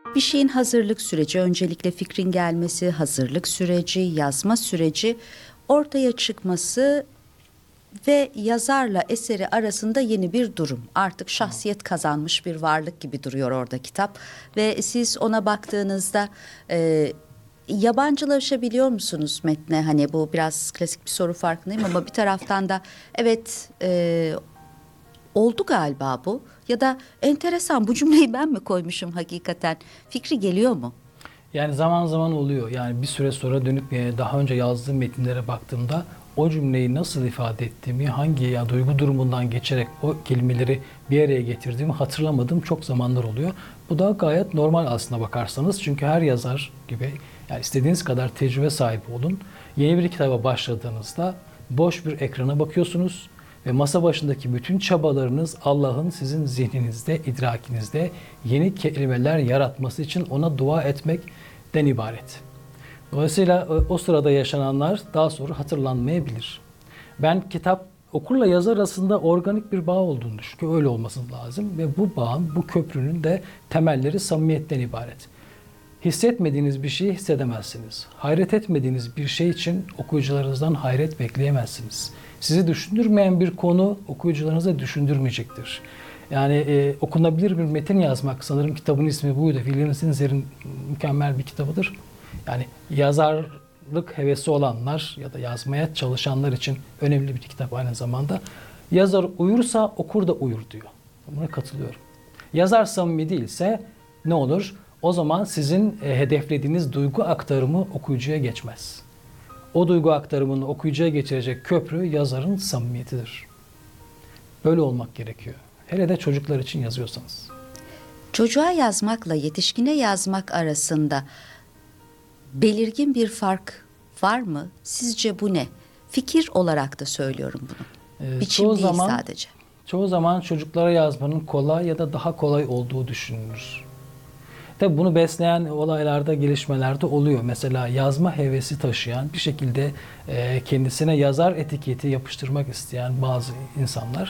Bir şeyin hazırlık süreci, öncelikle fikrin gelmesi, hazırlık süreci, yazma süreci, ortaya çıkması ve yazarla eseri arasında yeni bir durum. Artık şahsiyet kazanmış bir varlık gibi duruyor orada kitap. Ve siz ona baktığınızda yabancılaşabiliyor musunuz metne? Hani bu biraz klasik bir soru, farkındayım, ama bir taraftan da evet, oldu galiba bu, ya da enteresan, bu cümleyi ben mi koymuşum hakikaten fikri geliyor mu? Yani zaman zaman oluyor. Yani bir süre sonra dönüp daha önce yazdığım metinlere baktığımda o cümleyi nasıl ifade ettiğimi, hangi duygu durumundan geçerek o kelimeleri bir araya getirdiğimi hatırlamadığım çok zamanlar oluyor. Bu da gayet normal aslına bakarsanız. Çünkü her yazar gibi yani istediğiniz kadar tecrübe sahibi olun. Yeni bir kitaba başladığınızda boş bir ekrana bakıyorsunuz ve masa başındaki bütün çabalarınız Allah'ın sizin zihninizde, idrakinizde yeni kelimeler yaratması için ona dua etmekten ibaret. Dolayısıyla o sırada yaşananlar daha sonra hatırlanmayabilir. Ben kitap okurla yazar arasında organik bir bağ olduğunu düşünüyorum. Öyle olması lazım ve bu bağın, bu köprünün de temelleri samimiyetten ibaret. Hissetmediğiniz bir şeyi hissedemezsiniz. Hayret etmediğiniz bir şey için okuyucularınızdan hayret bekleyemezsiniz. Sizi düşündürmeyen bir konu okuyucularınıza düşündürmeyecektir. Yani okunabilir bir metin yazmak, sanırım kitabın ismi buydu. William Zinsser'in mükemmel bir kitabıdır. Yani yazarlık hevesi olanlar ya da yazmaya çalışanlar için önemli bir kitap aynı zamanda. Yazar uyursa okur da uyur diyor. Buna katılıyorum. Yazar samimi değilse ne olur? O zaman sizin hedeflediğiniz duygu aktarımı okuyucuya geçmez. O duygu aktarımını okuyucuya geçirecek köprü yazarın samimiyetidir. Böyle olmak gerekiyor. Hele de çocuklar için yazıyorsanız. Çocuğa yazmakla yetişkine yazmak arasında belirgin bir fark var mı? Sizce bu ne? Fikir olarak da söylüyorum bunu. Biçim değil sadece. Çoğu zaman çocuklara yazmanın kolay ya da daha kolay olduğu düşünülür. Tabii bunu besleyen olaylarda, gelişmelerde oluyor. Mesela yazma hevesi taşıyan, bir şekilde kendisine yazar etiketi yapıştırmak isteyen bazı insanlar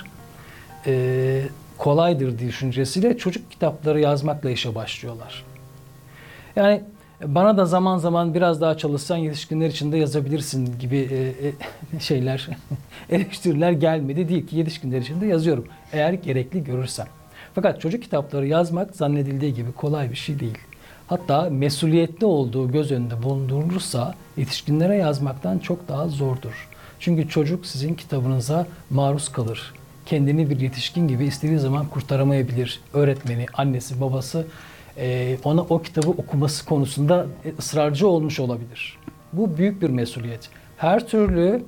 kolaydır düşüncesiyle çocuk kitapları yazmakla işe başlıyorlar. Yani bana da zaman zaman biraz daha çalışsan yetişkinler için de yazabilirsin gibi şeyler, eleştiriler gelmedi. Değil ki, yetişkinler için de yazıyorum eğer gerekli görürsem. Fakat çocuk kitapları yazmak zannedildiği gibi kolay bir şey değil. Hatta mesuliyetli olduğu göz önünde bulundurulursa yetişkinlere yazmaktan çok daha zordur. Çünkü çocuk sizin kitabınıza maruz kalır. Kendini bir yetişkin gibi istediği zaman kurtaramayabilir. Öğretmeni, annesi, babası ona o kitabı okuması konusunda ısrarcı olmuş olabilir. Bu büyük bir mesuliyet. Her türlü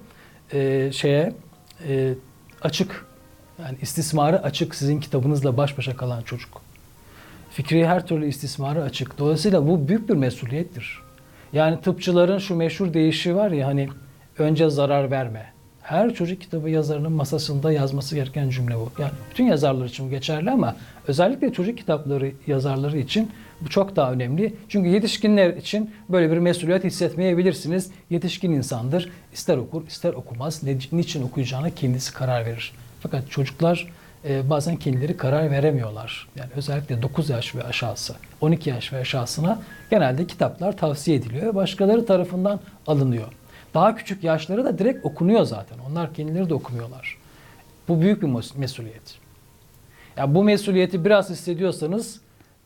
açık, yani istismara açık sizin kitabınızla baş başa kalan çocuk. Fikri her türlü istismara açık. Dolayısıyla bu büyük bir mesuliyettir. Yani tıpçıların şu meşhur deyişi var ya, hani önce zarar verme. Her çocuk kitabı yazarının masasında yazması gereken cümle bu. Yani bütün yazarlar için bu geçerli ama özellikle çocuk kitapları yazarları için bu çok daha önemli. Çünkü yetişkinler için böyle bir mesuliyet hissetmeyebilirsiniz. Yetişkin insandır. İster okur, ister okumaz. Niçin okuyacağına kendisi karar verir. Fakat çocuklar bazen kendileri karar veremiyorlar. Yani özellikle 9 yaş ve aşağısı, 12 yaş ve aşağısına genelde kitaplar tavsiye ediliyor ve başkaları tarafından alınıyor. Daha küçük yaşları da direkt okunuyor zaten. Onlar kendileri de okumuyorlar. Bu büyük bir mesuliyet. Yani bu mesuliyeti biraz hissediyorsanız,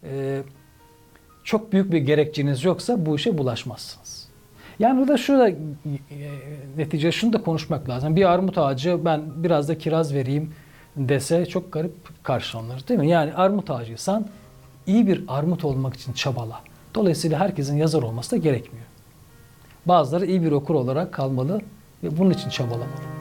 çok büyük bir gerekçeniz yoksa bu işe bulaşmazsınız. Yani burada netice şunu da konuşmak lazım. Bir armut ağacı ben biraz da kiraz vereyim dese çok garip karşılanır, değil mi? Yani armut ağacıysan iyi bir armut olmak için çabala. Dolayısıyla herkesin yazar olması da gerekmiyor. Bazıları iyi bir okur olarak kalmalı ve bunun için çabalamalı.